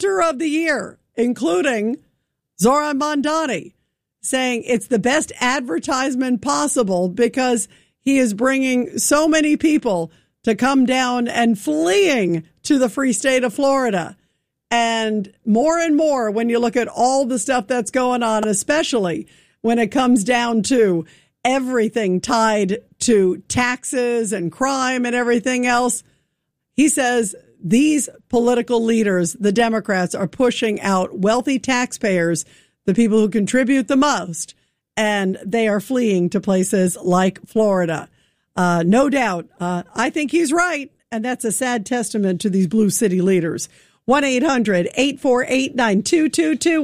actor of the year, including Zohran Mamdani, saying it's the best advertisement possible because he is bringing so many people to come down and fleeing to the free state of Florida. And more, when you look at all the stuff that's going on, especially when it comes down to everything tied to taxes and crime and everything else, he says these political leaders, the Democrats, are pushing out wealthy taxpayers, the people who contribute the most, and they are fleeing to places like Florida. No doubt. I think he's right, and that's a sad testament to these blue city leaders. 1-800-848-9222,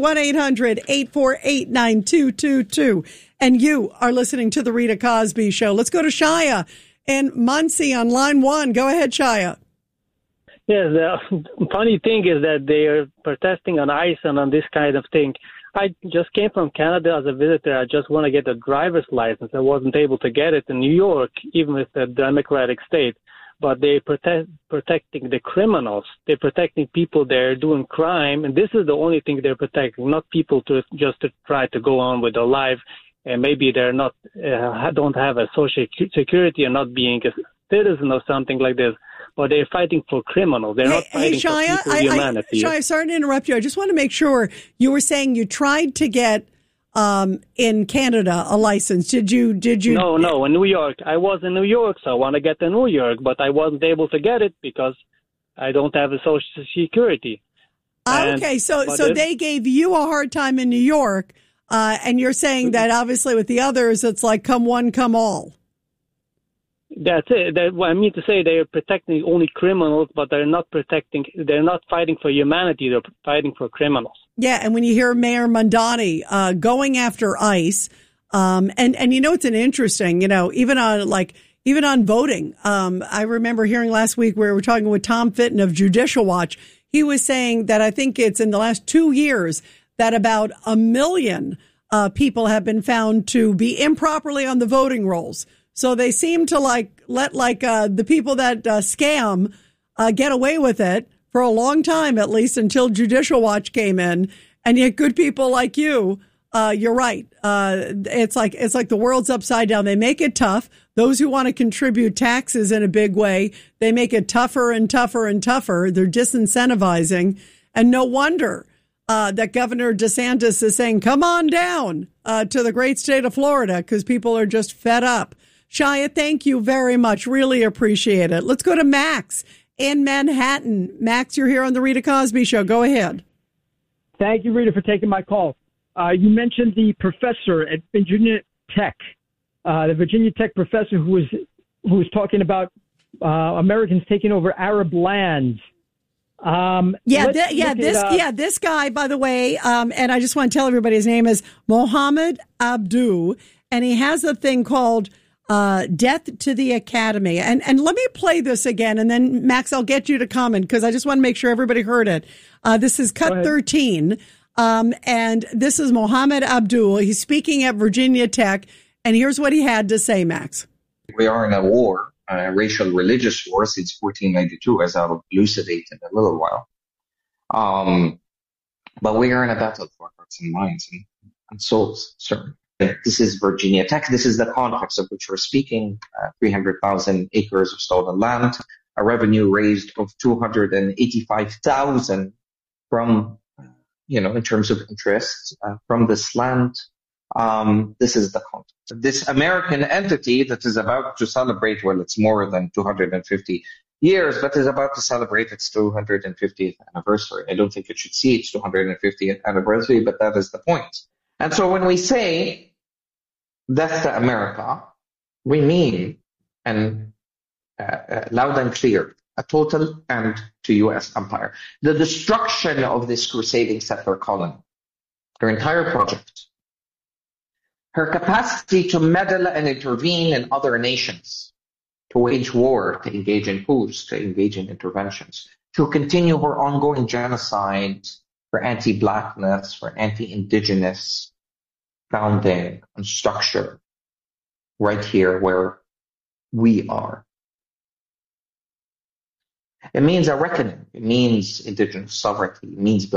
1-800-848-9222. And you are listening to The Rita Cosby Show. Let's go to Shia in Muncie on line 1. Go ahead, Shia. Yes, the funny thing is that they are protesting on ICE and on this kind of thing. I just came from Canada as a visitor. I just want to get a driver's license. I wasn't able to get it in New York, even with the Democratic state. But they're protecting the criminals. They're protecting people there doing crime. And this is the only thing they're protecting, not people to try to go on with their life. And maybe they're not, don't have a social security or not being a citizen or something like this. But they're fighting for criminals. They're not fighting for people's humanity. Shia, sorry to interrupt you. I just want to make sure you were saying you tried to get in Canada a license. Did you? No, in New York. I was in New York, so I want to get to New York, but I wasn't able to get it because I don't have a social security. Okay, so they gave you a hard time in New York, and you're saying that obviously with the others, it's like come one, come all. That's it. What I mean to say, they are protecting only criminals, but they're not fighting for humanity. They're fighting for criminals. Yeah, and when you hear Mayor Mamdani going after ICE, and you know it's an interesting, even on voting. I remember hearing last week where we were talking with Tom Fitton of Judicial Watch. He was saying that I think it's in the last 2 years that about 1 million people have been found to be improperly on the voting rolls. So they seem to let the people that scam get away with it for a long time, at least until Judicial Watch came in. And yet good people like you, you're right. It's like the world's upside down. They make it tough. Those who want to contribute taxes in a big way, they make it tougher and tougher and tougher. They're disincentivizing. And no wonder that Governor DeSantis is saying, come on down to the great state of Florida, because people are just fed up. Shia, thank you very much. Really appreciate it. Let's go to Max in Manhattan. Max, you're here on the Rita Cosby Show. Go ahead. Thank you, Rita, for taking my call. You mentioned the professor at Virginia Tech, the Virginia Tech professor who was talking about Americans taking over Arab lands. This guy, by the way, and I just want to tell everybody his name is Mohammed Abdu, and he has a thing called Death to the Academy. And let me play this again, and then, Max, I'll get you to comment, because I just want to make sure everybody heard it. This is cut 13, and this is Mohammed Abdul. He's speaking at Virginia Tech, and here's what he had to say, Max. We are in a war, a racial religious war since 1492, as I'll elucidate in a little while. But we are in a battle for hearts and minds and souls, certainly. This is Virginia Tech. This is the context of which we're speaking. 300,000 acres of stolen land, a revenue raised of 285,000 from, in terms of interest from this land. This is the context. This American entity that is about to celebrate, well, it's more than 250 years, but is about to celebrate its 250th anniversary. I don't think it should see its 250th anniversary, but that is the point. And so when we say death to America, we mean, and loud and clear, a total end to U.S. empire. The destruction of this crusading settler colony, her entire project, her capacity to meddle and intervene in other nations, to wage war, to engage in coups, to engage in interventions, to continue her ongoing genocide for anti-blackness, for anti-indigenous founding and structure right here where we are. It means a reckoning. It means indigenous sovereignty. It means